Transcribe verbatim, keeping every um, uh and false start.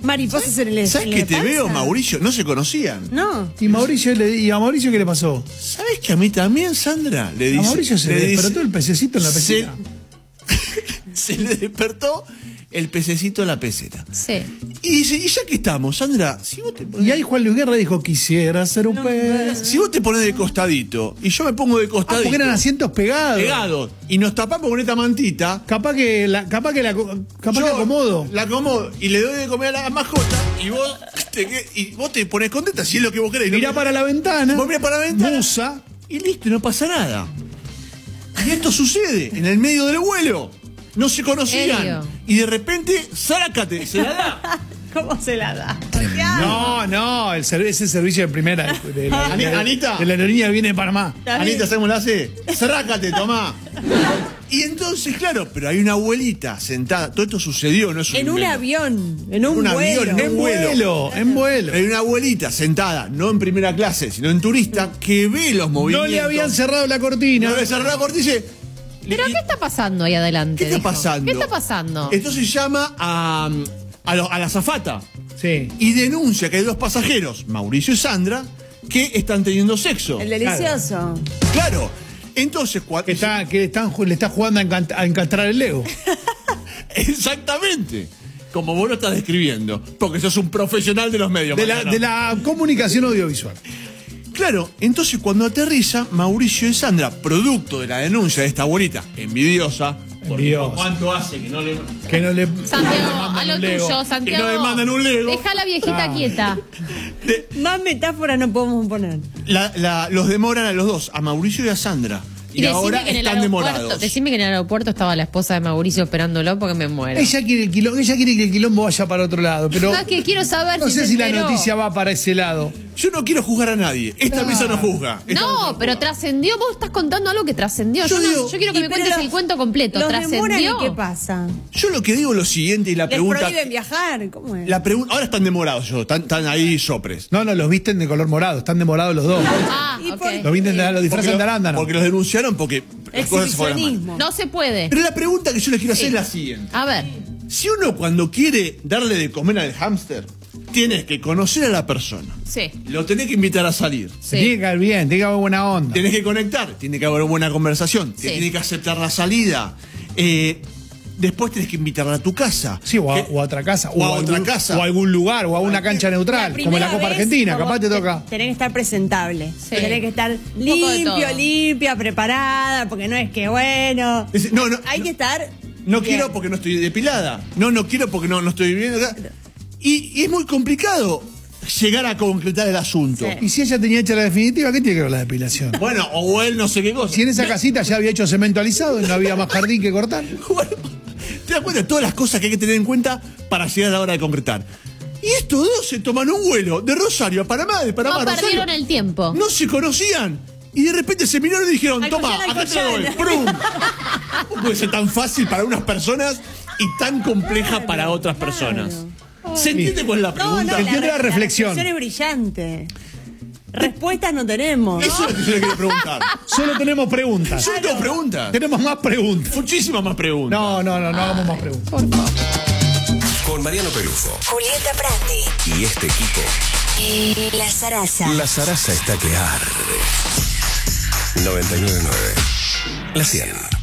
mariposas en el ¿Sabes en que la te panza? veo, Mauricio? No se conocían. No. ¿Y, Mauricio, le- ¿Y a Mauricio qué le pasó? ¿Sabes que a mí también, Sandra? Le dice, A Mauricio se le dice- despertó el pececito en la se- peseta. Se le despertó el pececito en la peseta. Sí. Y dice, y ya que estamos, Sandra, si vos te pones, Y ahí Juan Luis Guerra dijo, quisiera ser un pez. si vos te pones de costadito y yo me pongo de Ah, costadito, porque eran asientos pegados. pegados, y nos tapamos con esta mantita, Capaz que la, capaz que la, capaz que yo acomodo. la acomodo y le doy de comer a la mascota y vos te, que- y vos te pones contenta si es lo que vos querés. Mirá ¿no? para la ventana. Vos mirá para la ventana. Musa. Y listo, y no pasa nada. Y esto sucede en el medio del vuelo. No se conocían. ¿Serio? Y de repente, zácate, se la da. ¿Cómo se la da? No, no, el serv- ese servicio de primera de, de la, Ani- de- Anita. de la aerolínea viene de Panamá. Anita, ¿sabes cómo la hace? Zácate, tomá. Y entonces, claro, pero hay una abuelita sentada. Todo esto sucedió, no es un En un invento. avión, en un, Un vuelo. avión, en En un vuelo. vuelo, en vuelo. Hay una abuelita sentada, no en primera clase, sino en turista, que ve los No movimientos. le habían cerrado la cortina. No le cerró la cortina y dice, ¿Pero qué está pasando ahí adelante? ¿qué está dijo? pasando? ¿Qué está pasando? Entonces llama a, a, lo- a la azafata Sí. y denuncia que hay dos pasajeros, Mauricio y Sandra, que están teniendo sexo. El delicioso. Claro. Entonces, cuando. Que, está, que están, ju- le está jugando a, encant- a encastrar el Lego. Exactamente. Como vos lo estás describiendo. Porque sos un profesional de los medios. De la, Mariano. de la comunicación audiovisual. Claro, entonces cuando aterriza, Mauricio y Sandra, producto de la denuncia de esta abuelita envidiosa, porque Envidiosa. ¿cuánto hace que no le. Que no le. Santiago, mandan a lo un Lego. tuyo, Santiago. Que no le mandan un Lego. Deja a la viejita Ah. quieta. de- Más metáfora no podemos poner. la- la- los demoran a los dos, a Mauricio y a Sandra. Y, decime ahora que en el están aeropuerto- demorados. Decime que en el aeropuerto estaba la esposa de Mauricio esperándolo porque me muero. Ella quiere, el quilombo, ella quiere que el quilombo vaya para otro lado, pero No, es que quiero saber no si sé se si la enteró. noticia va para ese lado. Yo no quiero juzgar a nadie. Esta No. mesa no juzga. Esta mesa No, pero juzga. trascendió. Vos estás contando algo que trascendió. Yo, Yo no- digo- yo quiero que Y me pero cuentes los- el cuento completo. Los demoran, ¿Trascendió? ¿y qué pasa? Yo lo que digo es lo siguiente y la ¿Les pregunta. prohíben viajar? ¿Cómo es? La pregunta. Ahora están demorados, yo. Están, están ahí sopres. No, no, los visten de color morado, están demorados los dos. Ah, ¿Y ok. por- Los visten de, los Porque, disfrazan lo- de arándano. porque los denunciaron porque las cosas se fueron mal. Exhibicionismo. No se puede. Pero la pregunta que yo les quiero hacer Sí. es la siguiente. A ver. Si uno cuando quiere darle de comer al hámster, tienes que conocer a la persona. Sí. Lo tenés que invitar a salir. Se tiene que caer bien, tiene que haber buena onda. Tenés que conectar, tiene que haber buena conversación, te Sí. tiene que aceptar la salida. Eh, después tenés que invitarla a tu casa. Sí, o a, Que- o a otra casa. o a algún- otra casa. O a algún lugar, o a una cancha neutral, como en la primera Copa vez, Argentina, como capaz te te- toca. Tenés que estar presentable. Sí. Tenés que estar poco de limpio, todo. limpia, preparada, porque no es que bueno. Dice, no, no, Hay no. que estar. No bien. quiero porque no estoy depilada. No, no quiero porque no, no estoy viviendo acá. Y, y es muy complicado llegar a concretar el asunto. Sí. Y si ella tenía hecha la definitiva, ¿qué tiene que ver la depilación? Bueno, o él no sé qué cosa. Si en esa casita ya había hecho cemento alisado y no había más jardín que cortar. Bueno, te das cuenta de todas las cosas que hay que tener en cuenta para llegar a la hora de concretar. Y estos dos se toman un vuelo de Rosario a Panamá, de Panamá No a Rosario. perdieron el tiempo. No se conocían. Y de repente se miraron y dijeron, Al toma, collar, al acá te la doy. collar". ¡Prum! ¿Cómo puede ser tan fácil para unas personas y tan compleja para otras personas? ¿Se entiende cuál es la No, pregunta? no, Entiendo la reflexión. es brillante. Respuestas no tenemos. Eso es lo que yo le quiero preguntar. Solo tenemos preguntas. Yo no tengo preguntas. Tenemos más preguntas. Muchísimas más preguntas. No, no, no, no hagamos más preguntas. Con Mariano Pelufo Julieta Prandi. y este equipo, Y La Zaraza. la zaraza está que arde. noventa y nueve punto nueve. La cien.